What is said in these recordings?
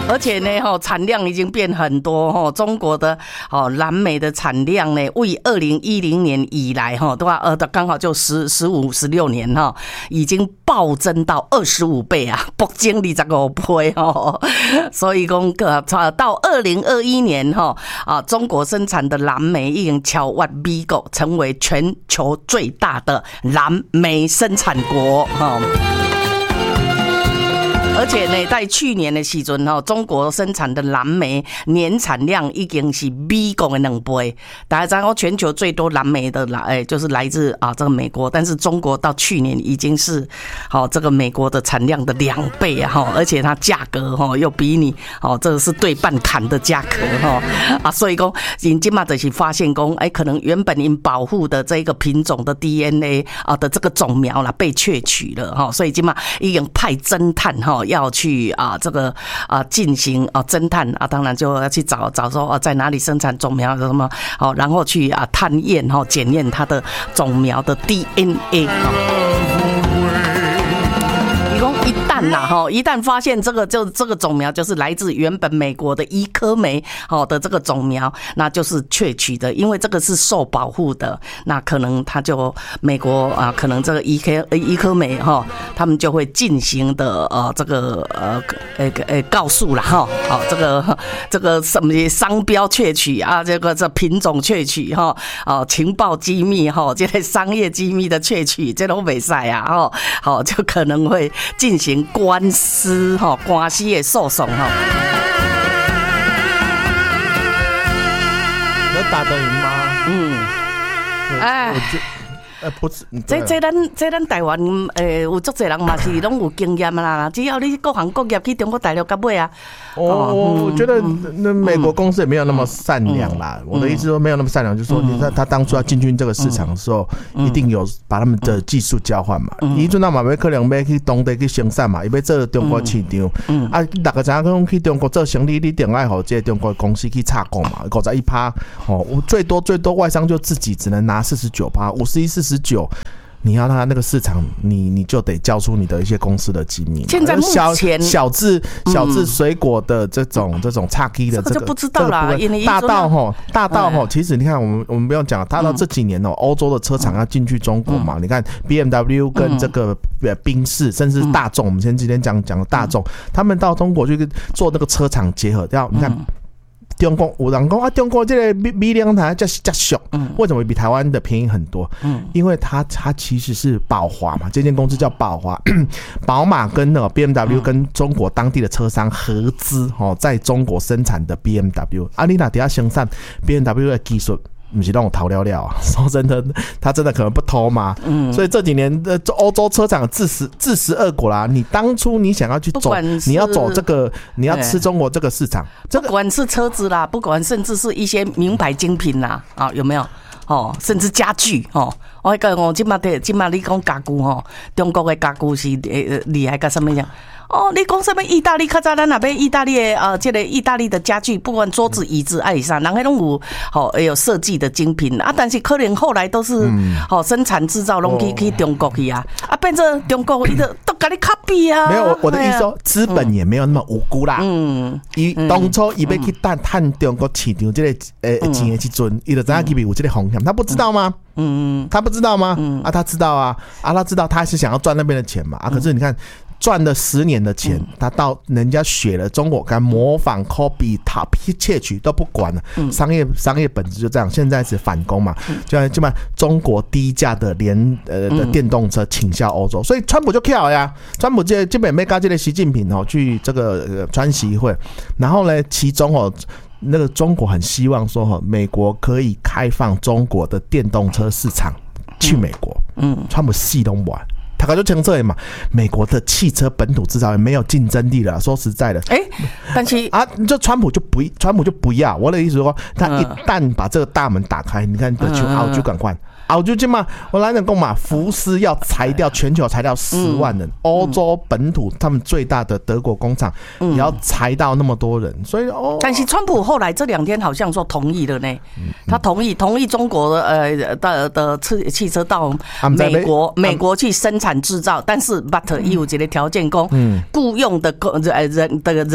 而且呢，产量已经变很多中国的蓝莓的产量呢，为2010年以来刚好就15、16年已经暴增到25倍啊，暴增25倍所以讲到2021年中国生产的蓝莓已经超越美国，成为全球最大的蓝莓生产国而且呢，在去年的时候中国生产的蓝莓年产量已经是美国的2倍。大家知道全球最多蓝莓的就是来自这个美国，但是中国到去年已经是这个美国的产量的2倍而且它价格又比你这个是对半砍的价格所以说现在就是发现说可能原本因保护的这个品种的 DNA 的这个种苗啦被窃取了所以现在已经派侦探要去这个进行侦探当然就要去找说在哪里生产种苗什么然后去探验检验它的种苗的 DNA一旦发现这个种苗就是来自原本美国的伊科梅的这个种苗，那就是窃取的，因为这个是受保护的，那可能他就美国可能这个伊科梅他们就会进行的这个告诉啦这个什么商标窃取这品种窃取情报机密这些商业机密的窃取，这都没赛就可能会进行官司的诉讼能打得赢吗？不是， 这咱台湾有足侪人嘛是拢有经验啦，只要你各行各业去中国大陆到尾我觉得那美国公司也没有那么善良啦。我的意思说没有那么善良，就是说他当初要进军这个市场的时候，一定有把他们的技术交换嘛。以前那嘛要可能要去当地去生产嘛，要做中国市场大家知影讲去中国做生意，你一定要给这中国公司去插工嘛，51%最多外商就自己只能拿49%，51-49%。你要他那个市场，你就得交出你的一些公司的机密。 现在目前小至水果的这种插基的这个就不知道啦。 大到其实你看我们不用讲，大到这几年欧洲的车厂要进去中国嘛，你看 BMW 跟这个宾士，甚至大众，我们前几天讲的大众，他们到中国去做那个车厂结合，你看。中国有人说中国这个米量台这俗，为什么比台湾的便宜很多？因为它其实是宝华嘛，这间公司叫宝华，宝马跟BMW 跟中国当地的车商合资在中国生产的 BMW， 你那底下生产 BMW 的技术。不是让我逃了说真的，他真的可能不偷嘛。所以这几年的欧洲车厂自食恶果啦。你当初你想要去走，你要走这个，你要吃中国这个市场， 不管是车子啦，不管甚至是一些名牌精品啦，有没有？甚至家具我讲现在你讲家具中国的家具是厉害到什么样？你讲什么意大利？较早咱那边意大利的这个意大利的家具，不管桌子、椅子、爱啥，人家拢有设计的精品但是可能后来都是生产制造拢去中国去变成中国伊都给你 copy 没有，我的意思说，资本也没有那么无辜啦。当初伊要去探中国市场这个钱的时阵，伊就知道这边有这个风险，他不知道吗？他不知道吗？他知道啊，他知道他是想要赚那边的钱嘛可是你看。赚了10年的钱，他到人家学了中国，敢模仿 copy 窃取都不管了。商业本质就这样，现在是反攻嘛，就把中国低价的的电动车倾销欧洲，所以川普就跳呀，川普基本没跟这个习近平去这个川习会，然后呢，其中那个中国很希望说美国可以开放中国的电动车市场去美国，川普戏都不玩。他就清楚嘛，美国的汽车本土制造也没有竞争力了。说实在的， 但是就川普就不要。我的意思说，他一旦把这个大门打开，你看就澳洲赶快。澳洲嘛，我来讲嘛，福斯要裁掉全球裁掉10万人，欧洲本土他们最大的德国工厂也要裁到那么多人，所以但是川普后来这2天好像说同意了呢，他同意中国的汽车到美国去生产制造，但是 but 有一个条件，雇用的人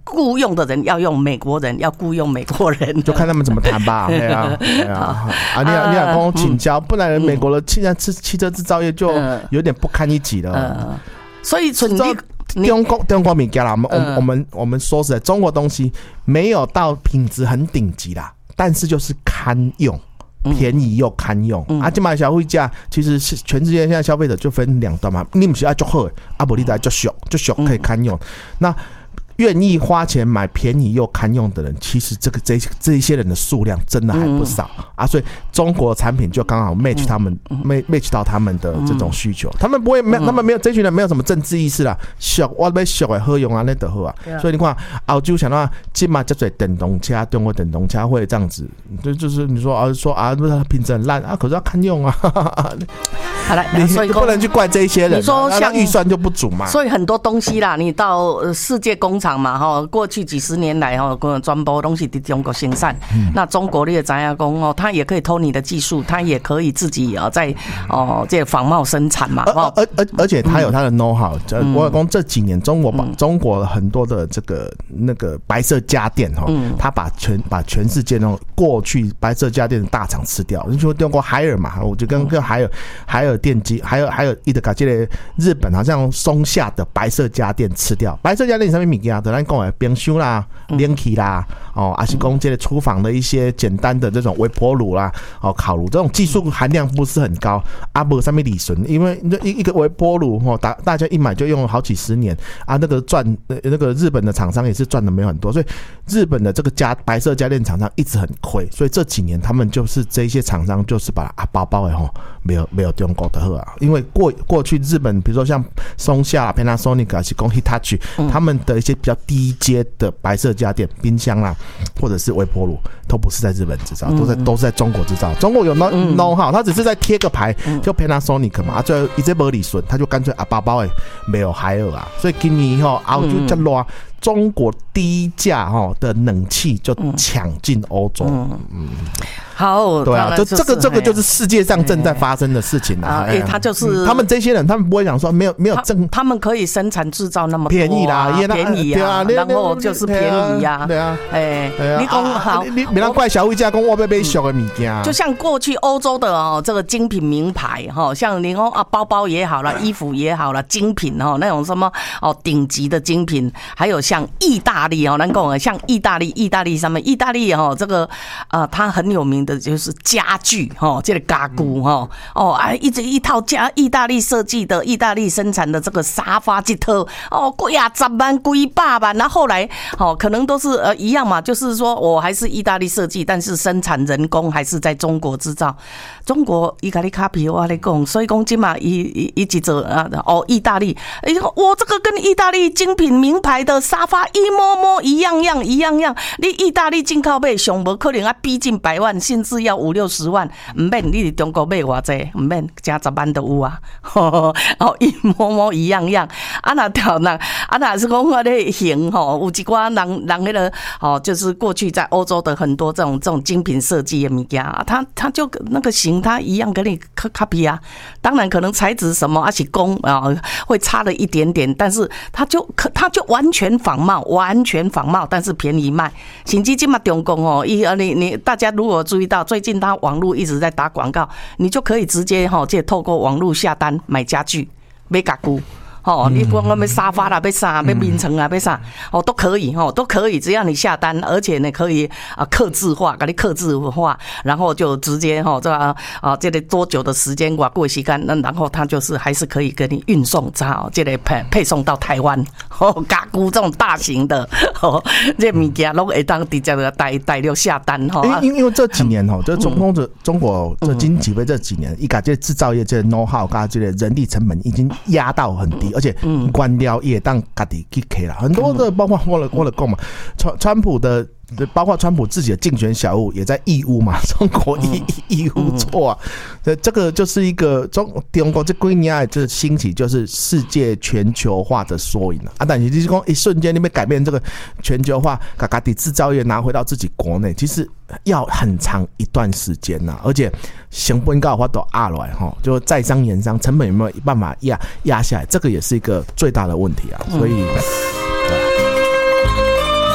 雇佣的人要用美国人，要雇佣美国人， 就看他们怎么谈吧。对啊，你俩跟我请教，不然美国的汽车制造业就有点不堪一击了。 所以中国物件啦，我们说实在，中国东西没有到品质很顶级啦，但是就是堪用。便宜又堪用这买消费价其实是全世界现在消费者就分两端嘛，你不是要就好，不然就俗可以堪用。那愿意花钱买便宜又堪用的人，其实这一些人的数量真的还不少所以中国产品就刚好 match 到他们的这种需求，他们不会他们没有这群人没有什么政治意识啦，俗我要俗的好用那就好所以你看澳洲想到今嘛这嘴电动车，中国电动车会这样子，就是你说品质很烂可是要堪用好了， 你不能去怪这一些人， 你说像预算就不足嘛， 所以很多东西啦，你到世界工厂嘛过去几十年来全部东西在中国生产，那中国你也知道说他也可以偷你的技术，他也可以自己在这仿冒生产嘛， 而且他有他的 know how。我有说这几年中国很多的那个白色家电他把全世界过去白色家电的大厂吃掉，你说中国海尔嘛，我就跟海尔电机，还有一直把这个日本好像松下的白色家电吃掉。白色家电上面物件，就咱讲的冰箱啦、冷气啦，还是讲这个厨房的一些简单的这种微波炉啦、烤炉，这种技术含量不是很高，没什么利润，因为一个微波炉大家一买就用了好几十年那个日本的厂商也是赚的没有很多，所以日本的这个白色家电厂商一直很亏，所以这几年他们就是这些厂商就是把包包没有中国的好因为过去日本比如说像松下、Panasonic 还是讲 Hitachi，他们的一些比较低阶的白色家电、冰箱啦，或者是微波炉，都不是在日本制造，都是在中国制造。中国有 know how， 他只是在贴个牌，就 Panasonic 嘛，最后一直没利润，他就干脆包包没有海尔所以今年澳洲这乱。中国低价的冷气就抢进欧洲， 好， 对这个就是世界上正在发生的事情他就是他们这些人，他们不会想说没有他们可以生产制造那么多便宜啦， 便宜然后就是便宜对啊， 你讲好，你别让怪小费价讲我要买俗的物件， 就像过去欧洲的这个精品名牌像你说包包也好啦，衣服也好啦，精品那种什么顶级的精品，还有像意大利咱讲像意大利上面，意大利这个它很有名的就是家具这个家具一套意大利设计的、意大利生产的这个沙发一套贵10万、贵100万，然后后来可能都是一样嘛，就是说我还是意大利设计，但是生产人工还是在中国制造。中国伊甲你卡皮我跟你讲，所以讲今嘛一直做意大利，我这个跟意大利精品名牌的沙发一模一样，你意大利进口买上无可能逼近100万，甚至要50-60万，唔免你伫中国买偌济，唔免加10万都有一模一样，那条那是讲我咧型有一寡人迄个就是过去在欧洲的很多这种精品设计的物件他就那个型他一样跟你 copy 当然可能材质什么是工会差了一点点，但是他就完全仿冒，但是便宜卖。甚至今嘛中国你大家如果注意到，最近他网络一直在打广告，你就可以直接透过网络下单买家具、买家具。你光要沙发啦，要啥，要眠床啊，要啥，都可以，只要你下单，而且呢可以客制化，给你客制化，然后就直接这个多久的时间过时间，然后他就是还是可以给你运送，这个配送到台湾。家具这种大型的这物件都会当直接的带入下单因为这几年这中国这经济这几年，伊家这制造业这 know how 跟这个人力成本已经压到很低。而且官僚也当自己去开了很多的，包括我的讲嘛，川普的，包括川普自己的竞选小物也在义乌嘛，中国义乌错这个就是一个中国这几年这兴起，就是世界全球化的缩影但是就是说一瞬间你们改变这个全球化，把自己制造业拿回到自己国内，其实要很长一段时间而且成本高的话都压下来就在商言商，成本有没有办法压下来，这个也是一个最大的问题所以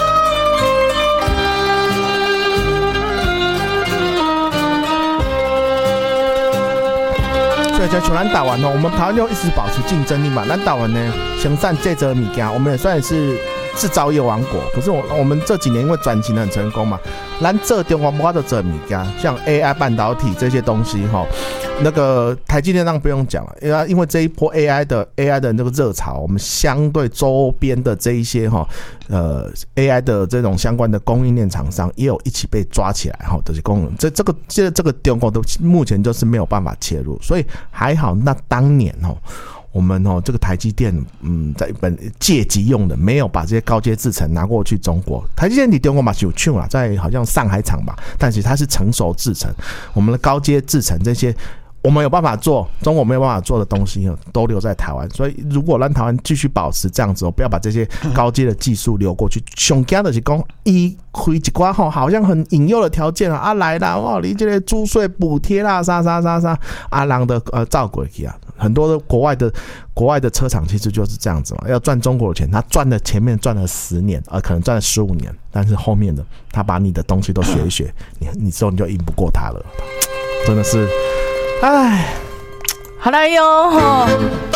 像咱台湾我们台湾就一直保持竞争力嘛。咱台湾呢，生产这则物件，我们也算是制造业王国。可是我们这几年因为转型很成功嘛，咱做中国没法做物件，像 AI 半导体这些东西那个台积电当然不用讲了，因为这一波 AI 的那个热潮，我们相对周边的这一些AI 的这种相关的供应链厂商也有一起被抓起来就是这个中国都目前就是没有办法切入，所以还好那当年我们这个台积电在本借机用的，没有把这些高阶制程拿过去中国。台积电在中国嘛是有厂啦，在好像上海厂吧，但是它是成熟制程，我们的高阶制程这些我们有办法做，中国没有办法做的东西都留在台湾。所以如果让台湾继续保持这样子不要把这些高阶的技术流过去，上惊的是讲伊开一寡好像很引诱的条件来啦，你这个租税补贴啦，啥人的照过去啊。很多的国外的车厂其实就是这样子嘛，要赚中国的钱，他前面赚了10年，可能赚了15年，但是后面的他把你的东西都学一学，你之后你就赢不过他了，真的是。哎， 好来哟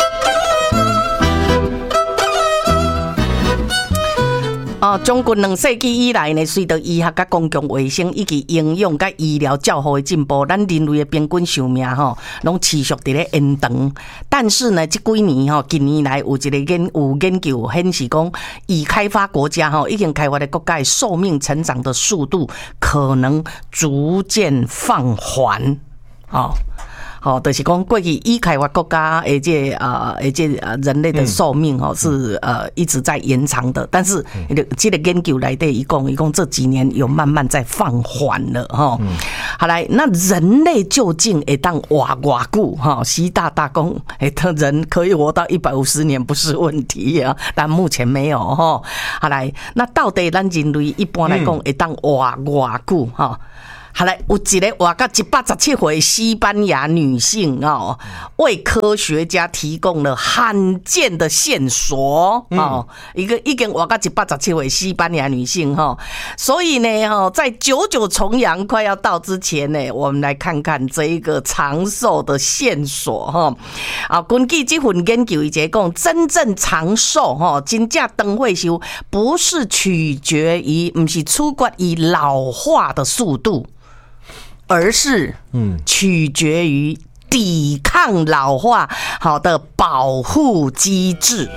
中国2世纪以来呢，随着医学、公共卫生以及营养、医疗、照护的进步，咱人类的平均寿命拢持续在咧延长。但是呢，这几年近年来有研究显示讲，已开发国家已经开发的国家的寿命成长的速度可能逐渐放缓。就是讲过去已开发国家人类的寿命是一直在延长的，但是这个研究内底一共这几年有慢慢在放缓了好来，那人类究竟会当活多久习大大讲人可以活到150年不是问题但目前没有好来，那到底咱人类一般来讲会当活多久好来，有一个活到117岁西班牙女性为科学家提供了罕见的线索一个已经活到117岁西班牙女性所以呢在99重阳快要到之前呢，我们来看看这一个长寿的线索根据这份研究，伊讲真正长寿真正长岁数不是取决于老化的速度，而是取决于抵抗老化的保护机制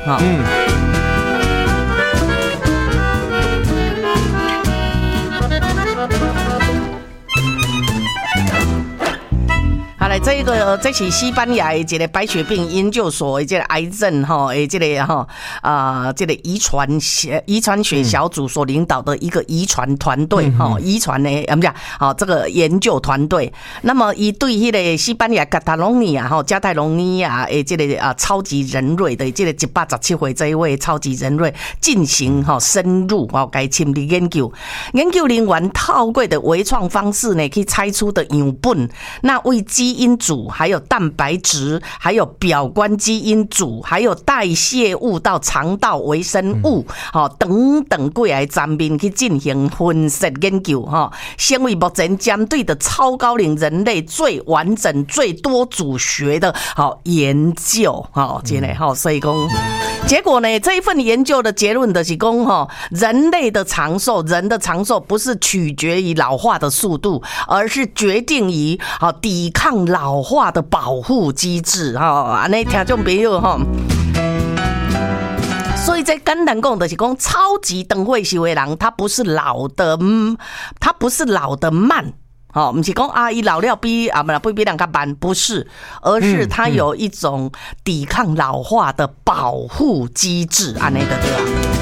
好来，这是西班牙的一个白血病研究所的这个癌症这个遗传学小组所领导的一个遗传团队遗传的这个研究团队。那么伊对迄个西班牙加泰隆尼亚的这个超级人类的这个117岁这一位超级人类进行深入该深入研究。研究人员透过的微创方式呢，去猜出的样本，那为基因组，还有蛋白质，还有表观基因组，还有代谢物到肠道微生物等等几个层面去进行分析研究成为目前针对的超高龄人类最完整、最多组学的研究真的所以讲结果呢，这一份研究的结论就是说人的长寿不是取决于老化的速度，而是决定于抵抗老化的保护机制安尼听众朋友所以这简单讲就是讲超级长岁数的人，他不是老的慢不是说伊老了比人较慢，不是，而是他有一种抵抗老化的保护机制安尼的对吧